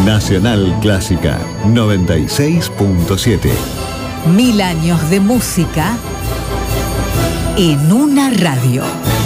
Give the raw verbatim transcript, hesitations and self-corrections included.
Nacional Clásica noventa y seis punto siete. Mil años de música en una radio.